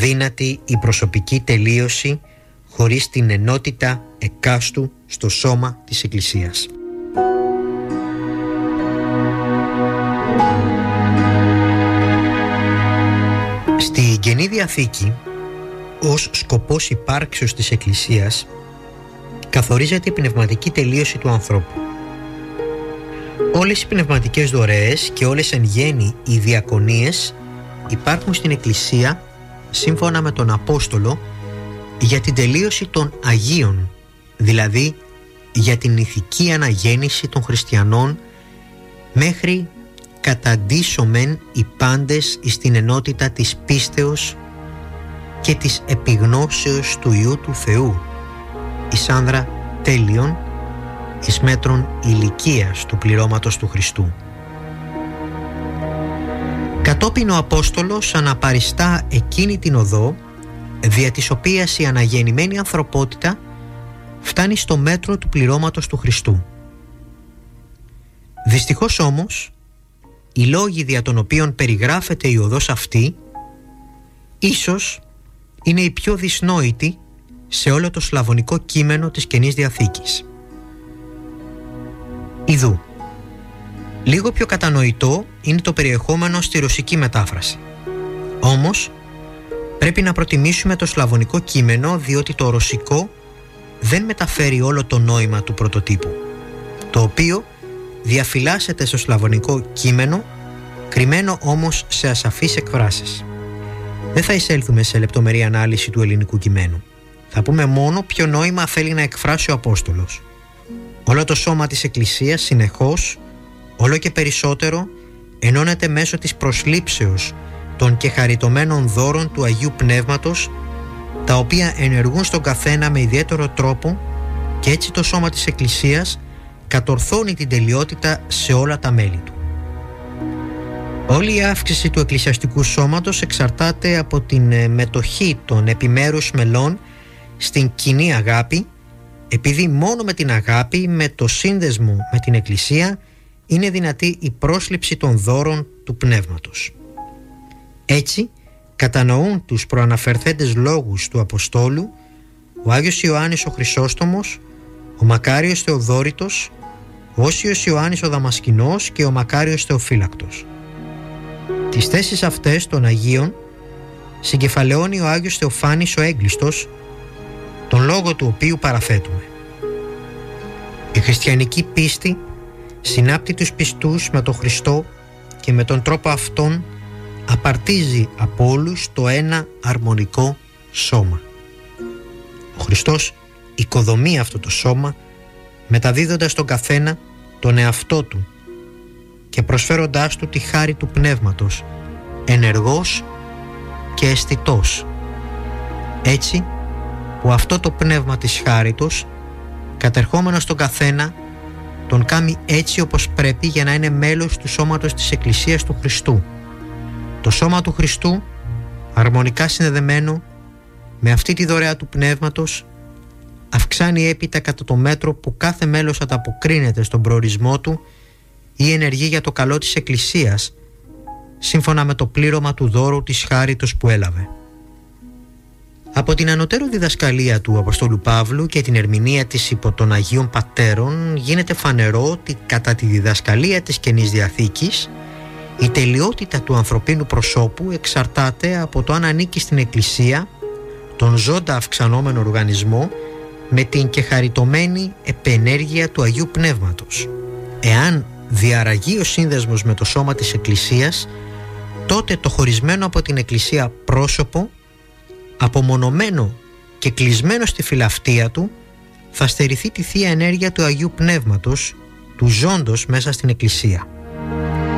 αδύνατη η προσωπική τελείωση χωρίς την ενότητα εκάστου στο σώμα της Εκκλησίας. Στη Καινή Διαθήκη, ως σκοπός υπάρξεως της Εκκλησίας, καθορίζεται η πνευματική τελείωση του ανθρώπου. Όλες οι πνευματικές δωρεές και όλες εν γέννη οι διακονίες υπάρχουν στην Εκκλησία, σύμφωνα με τον Απόστολο, για την τελείωση των Αγίων, δηλαδή για την ηθική αναγέννηση των χριστιανών, μέχρι καταντήσομεν οι πάντες εις την ενότητα της πίστεως και της επιγνώσεως του Υιού του Θεού, εις άνδρα τέλειον, εις μέτρον ηλικίας του πληρώματος του Χριστού. Κατόπιν ο Απόστολος αναπαριστά εκείνη την οδό, δια της οποίας η αναγεννημένη ανθρωπότητα φτάνει στο μέτρο του πληρώματος του Χριστού. Δυστυχώς όμως, οι λόγοι δια των οποίων περιγράφεται η οδός αυτή ίσως είναι οι πιο δυσνόητοι σε όλο το σλαβωνικό κείμενο της Καινής Διαθήκης. Ιδού, λίγο πιο κατανοητό είναι το περιεχόμενο στη ρωσική μετάφραση. Όμως, πρέπει να προτιμήσουμε το σλαβωνικό κείμενο, διότι το ρωσικό δεν μεταφέρει όλο το νόημα του πρωτοτύπου, το οποίο διαφυλάσσεται στο σλαβωνικό κείμενο, κρυμμένο όμως σε ασαφείς εκφράσεις. Δεν θα εισέλθουμε σε λεπτομερή ανάλυση του ελληνικού κειμένου. Θα πούμε μόνο ποιο νόημα θέλει να εκφράσει ο Απόστολος. Όλο το σώμα της Εκκλησίας συνεχώς, όλο και περισσότερο, ενώνεται μέσω της προσλήψεως των και χαριτωμένων δώρων του Αγίου Πνεύματος, τα οποία ενεργούν στον καθένα με ιδιαίτερο τρόπο, και έτσι το σώμα της Εκκλησίας κατορθώνει την τελειότητα σε όλα τα μέλη του. Όλη η αύξηση του εκκλησιαστικού σώματος εξαρτάται από την μετοχή των επιμέρους μελών στην κοινή αγάπη, επειδή μόνο με την αγάπη, με το σύνδεσμο με την Εκκλησία, είναι δυνατή η πρόσληψη των δώρων του Πνεύματος. Έτσι, κατανοούν τους προαναφερθέντες λόγους του Αποστόλου ο Άγιος Ιωάννης ο Χρυσόστομος, ο Μακάριος Θεοδόρητος, ο Όσιος Ιωάννης ο Δαμασκηνός και ο Μακάριος Θεοφύλακτος. Τις θέσεις αυτές των Αγίων συγκεφαλαιώνει ο Άγιος Θεοφάνης ο Έγκλειστος, τον λόγο του οποίου παραθέτουμε. Η χριστιανική πίστη συνάπτει τους πιστούς με τον Χριστό και με τον τρόπο αυτόν απαρτίζει από όλους το ένα αρμονικό σώμα. Ο Χριστός οικοδομεί αυτό το σώμα, μεταδίδοντας στον καθένα τον εαυτό του και προσφέροντάς του τη χάρη του Πνεύματος, ενεργός και αισθητός. Έτσι που αυτό το πνεύμα της χάριτος, κατερχόμενο στον καθένα, τον κάνει έτσι όπως πρέπει για να είναι μέλος του σώματος της Εκκλησίας του Χριστού. Το σώμα του Χριστού, αρμονικά συνδεδεμένο με αυτή τη δωρεά του Πνεύματος, αυξάνει έπειτα κατά το μέτρο που κάθε μέλος ανταποκρίνεται στον προορισμό του ή ενεργεί για το καλό της Εκκλησίας, σύμφωνα με το πλήρωμα του δώρου της χάριτος που έλαβε. Από την ανωτέρω διδασκαλία του Αποστόλου Παύλου και την ερμηνεία της υπό των Αγίων Πατέρων γίνεται φανερό ότι κατά τη διδασκαλία της Καινής Διαθήκης η τελειότητα του ανθρωπίνου προσώπου εξαρτάται από το αν ανήκει στην Εκκλησία, τον ζώντα αυξανόμενο οργανισμό, με την και χαριτωμένη επενέργεια του Αγίου Πνεύματος. Εάν διαραγεί ο σύνδεσμος με το σώμα της Εκκλησίας, τότε το χωρισμένο από την Εκκλησία πρόσωπο, απομονωμένο και κλεισμένο στη φυλαυτία του, θα στερηθεί τη Θεία Ενέργεια του Αγίου Πνεύματος, του ζώντος μέσα στην Εκκλησία.